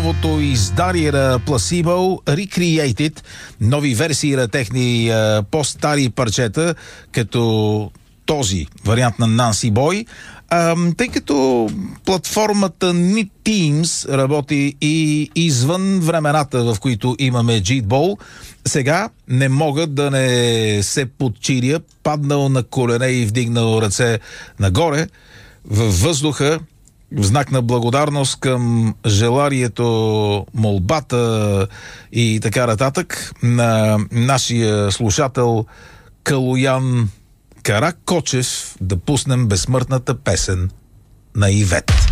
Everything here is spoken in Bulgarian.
Новото издарие на Placebo Recreated, нови версии на техни по-стари парчета, като този вариант на Nancy Boy. Тъй като платформата ни Teams работи и извън времената, в които имаме Jitball, сега не мога да не се подчиня, паднал на колене и вдигнал ръце нагоре във въздуха, в знак на благодарност към желанието, молбата и така нататък на нашия слушател Калоян Каракочев да пуснем безсмъртната песен на Ивет.